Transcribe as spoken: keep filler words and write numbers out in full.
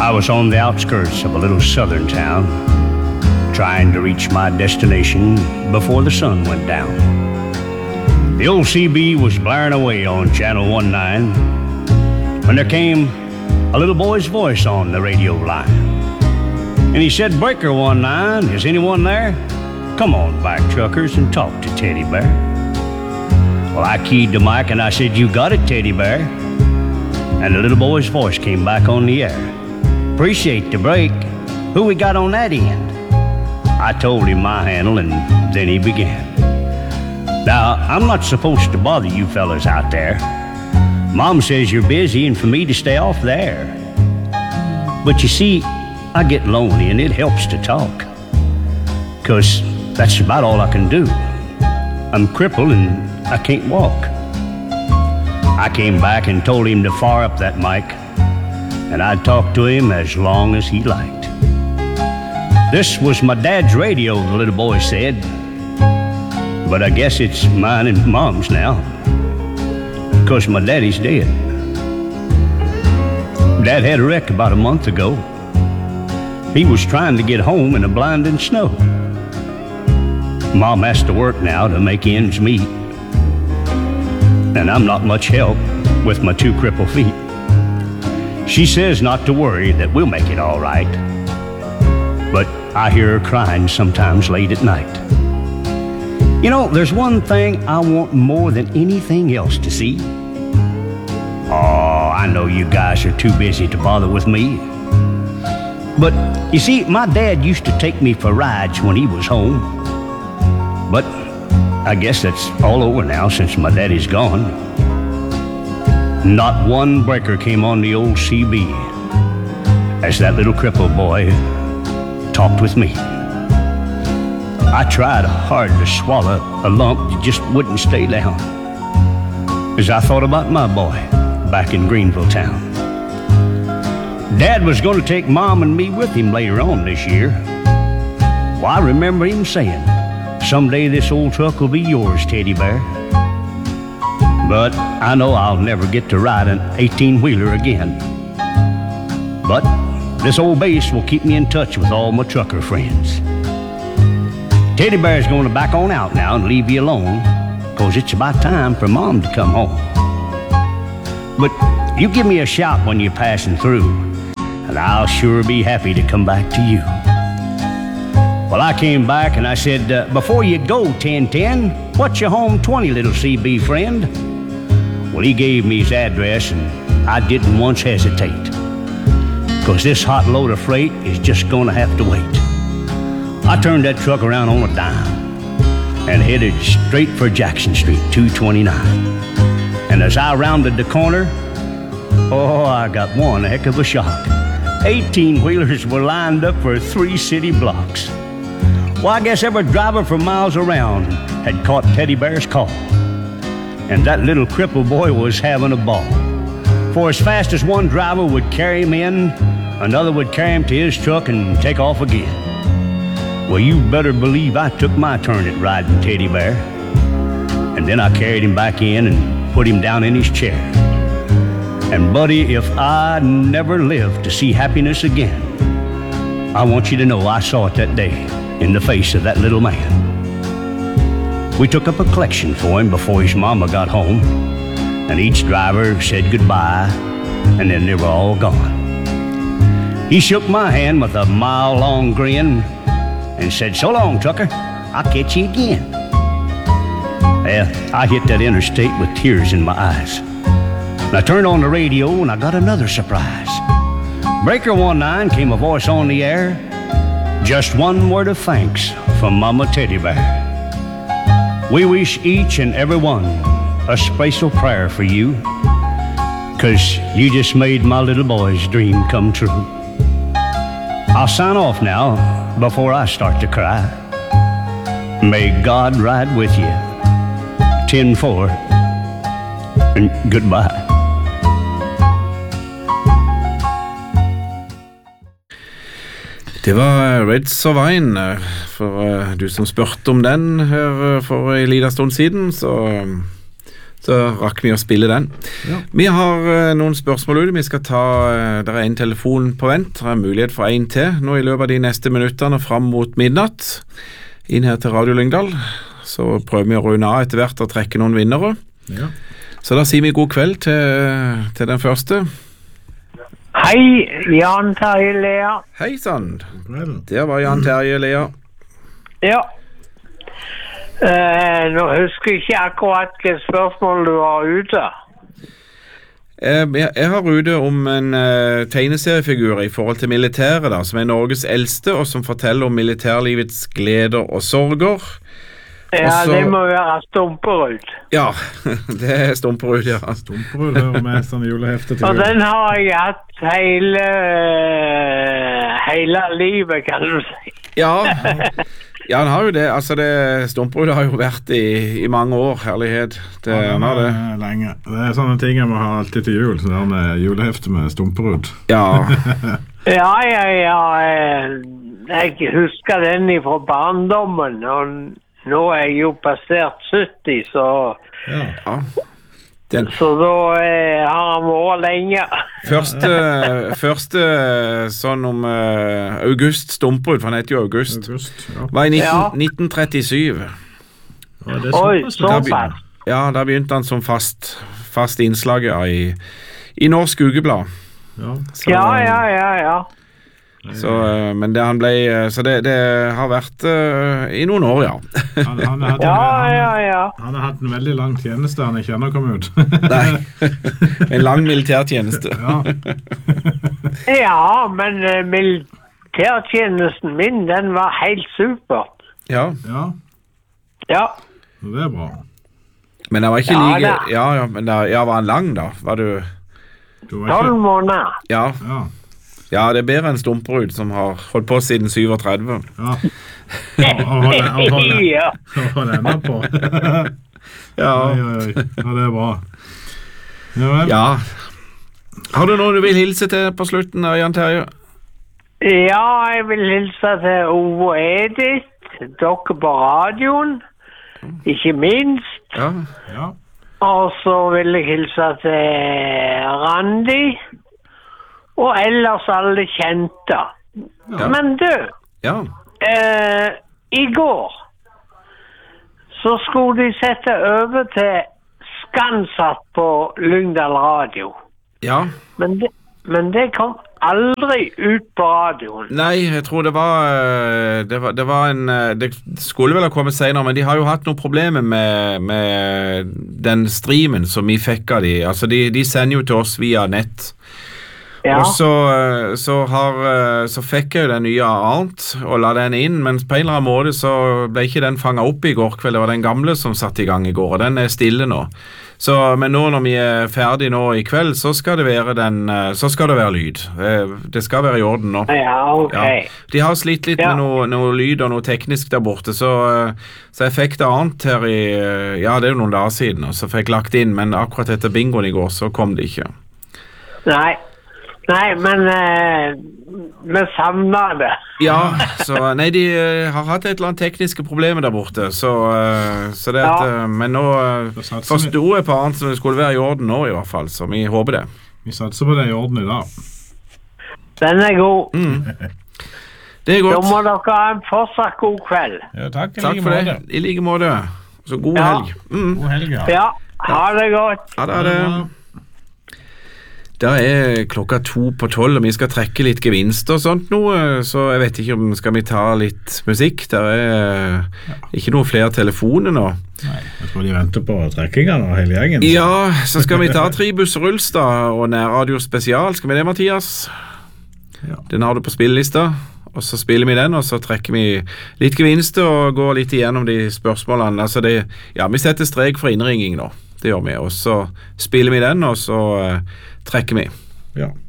I was on the outskirts of a little southern town, trying to reach my destination before the sun went down. The old C B was blaring away on Channel one nine when there came a little boy's voice on the radio line. And he said, "Breaker one nine, is anyone there? Come on back, truckers, and talk to Teddy Bear." Well, I keyed the mic and I said, "You got it, Teddy Bear." And the little boy's voice came back on the air. "Appreciate the break. Who we got on that end?" I told him my handle, and then he began. "Now, I'm not supposed to bother you fellas out there. Mom says you're busy and for me to stay off the air. But you see, I get lonely and it helps to talk, 'cause that's about all I can do. I'm crippled and I can't walk." I came back and told him to fire up that mic, and I'd talk to him as long as he liked. "This was my dad's radio," the little boy said, "but I guess it's mine and Mom's now, 'cause my daddy's dead. Dad had a wreck about a month ago. He was trying to get home in the blinding snow. Mom has to work now to make ends meet, and I'm not much help with my two crippled feet. She says not to worry, that we'll make it all right, but I hear her crying sometimes late at night. You know, there's one thing I want more than anything else to see. Oh, I know you guys are too busy to bother with me, but you see, my dad used to take me for rides when he was home. But I guess that's all over now since my daddy's gone. Not one breaker came on the old C B as that little crippled boy talked with me. I tried hard to swallow a lump that just wouldn't stay down as I thought about my boy back in Greenville town. Dad was going to take Mom and me with him later on this year. Well, I remember him saying, "Someday this old truck will be yours, Teddy Bear." But I know I'll never get to ride an eighteen-wheeler again. But this old base will keep me in touch with all my trucker friends. Teddy Bear's going to back on out now and leave you alone, 'cause it's about time for Mom to come home. But you give me a shout when you're passing through, and I'll sure be happy to come back to you. Well, I came back and I said, uh, "Before you go, ten ten, what's your home twenty, little C B friend?" Well, he gave me his address, and I didn't once hesitate, 'cause this hot load of freight is just going to have to wait. I turned that truck around on a dime and headed straight for Jackson Street, two twenty-nine. And as I rounded the corner, oh, I got one heck of a shock. eighteen-wheelers were lined up for three city blocks. Well, I guess every driver for miles around had caught Teddy Bear's call, and that little crippled boy was having a ball. For as fast as one driver would carry him in, another would carry him to his truck and take off again. Well, you better believe I took my turn at riding Teddy Bear, and then I carried him back in and put him down in his chair. And buddy, if I never live to see happiness again, I want you to know I saw it that day in the face of that little man. We took up a collection for him before his mama got home, and each driver said goodbye, and then they were all gone. He shook my hand with a mile-long grin and said, "So long, trucker. I'll catch you again." Well, I hit that interstate with tears in my eyes. And I turned on the radio and I got another surprise. "Breaker one nine," came a voice on the air. "Just one word of thanks from Mama Teddy Bear. We wish each and every one a special prayer for you, 'cause you just made my little boy's dream come true." I'll sign off now before I start to cry. May God ride with you. ten four, and goodbye. Det var Reds of Wine. For uh, du som spørte om den her for en liten stund siden, så, Så rakk vi å spille den. Ja. Vi har uh, noen spørsmål ute. Vi skal ta, uh, der er en telefon på vent. Det er mulighet for en til nå i løpet av de neste minutterne fram mot midnatt. Inn her til Radio Lyngdal. Så prøver vi å runde av etter hvert og trekke noen vinnere. Ja. Så da sier vi god kveld til, til den første. Hei, Jan Terje Lea. Hei sann. Vel. Der var Jan Terje Lea. Ja. Eh, nå husker jeg ikke akkurat hvilke spørsmål du har ute. Eh, Jeg, jeg har ute om en uh, tegneseriefigur i forhold til militæret da, som er Norges eldste, og som forteller om militærlivets gleder og sorger. Ja, Også- det må være Stumperud. Ja, det er Stumperud, ja. Stumperud hører med sånn julehefte til Og jul. den har jeg hatt hele, hele livet, kan du si. Ja, ja han har jo det. Altså, det Stumperud har jo vært i, i mange år, herlighet. Det, Ja, han har det. er lenge. Det er sånne ting jeg må ha alltid til jul, så det er med julehefte med Stumperud. Ja, Ja, ja, ja. eh, Jeg husker den fra barndommen, og nå er jeg jo passert sytti, så, Ja. ja. Den så da eh, har han vært lenge. første, første sånn om uh, August Stumperud, for han heter jo August, August, ja. var i nitten, Ja. nitten trettisju. Ja, det er Oi, såpass, Da det. begyn- såpass. Ja, da begynte han som fast, fast innslag ja, i, i Norsk Ukeblad. Ja. Så, Ja, ja, ja, ja. Så, eh, men det han ble eh, Så det, det har vært eh, i noen år, ja. Han, han, har hatt en, Ja, han, ja, ja. han har hatt en veldig lang tjeneste han ikke ennå kom ut. Nei. En lang militærtjeneste. Ja. Ja, men eh, militærtjenesten min, den var helt super. Ja, Ja, Ja, så det er bra. men det var ikke Ja, like da. Ja, ja, men det, ja, var han lang, da? Var du Du var tolv ikke... måneder. Ja, Ja, ja det er bedre enn Stumperud, som har holdt på siden syvogtredve. ja. Og, og hold, og hold, Ja. og hold enda på. Ja. Oi, oi, oi. Ja, det er bra. Ja vel. ja. Har du noe du vil hilse til på slutten, da, Jan Terje? Ja, jeg vil hilse til Ove og Edith, dere på radioen, ikke minst. Ja. Ja. Og så vil jeg hilse til Randi, og ellers alle kjente. Ja. Men du, Ja. eh, i går så skulle de sette over til Skansatt på Lyngdal Radio. Ja. Men det, men det kom aldri ut på radioen. Nei, jeg tror det var eh, Det var, det var en eh, Det skulle vel ha kommet senere, men de har jo hatt noen problemer med, med den streamen som vi fikk av de. Altså, de, de sender jo til oss via nett. Ja, Og så, eh, så, har, eh, så fikk jeg jo den nye Arnt og la den inn, men på en eller annen måte så ble ikke den fanget opp i går kveld. Det var den gamle som satt i gang i går, og den er stille nå. Så, men nå når vi er ferdig nå i kveld, så skal det være, den, eh, så skal det være lyd. Eh, Det skal være i orden nå. ja, ok. Ja. De har slitt litt Ja. med noe, noe lyd og noe teknisk der borte, så, eh, så jeg fikk det annet her i eh, Ja, det er jo noen dager siden, og så fikk jeg lagt inn, men akkurat etter bingoen i går, så kom det ikke. Nei, nei, men eh, vi savner det. Ja, så Nei, de eh, har hatt et eller annet tekniske problemer der borte, så, eh, så det at Ja. eh, Men nå eh, Da satser vi. forsto jeg på annet som det skulle være i orden nå, i hvert fall, så vi håper det. Vi satser på det i orden i dag. Den er god. Det er Da godt. må dere ha en fortsatt god kveld. Ja, takk. Takk for det. I like måte. Så god Ja. helg. Mm. God helg, ja. Ja, ha det godt. Ha det. Ha det. Da er klokka to på tolv, og vi skal trekke litt gevinst og sånt noe, så jeg vet ikke om skal vi ta litt musikk. Det er ikke noen flere telefoner nå. Nei, jeg tror de venter på trekkinga nå, hele gjengen. så- Ja, så skal vi ta tre busseruls da, og nærradio spesial. Skal vi det, Mathias? Ja. Den har du på spillelista, og så spiller vi den, og så trekker vi litt gevinst og går litt igjennom de spørsmålene. Altså det, ja, vi setter strek for innringing nå, det gjør vi, og så spiller vi den, og så uh, trekker vi. Ja.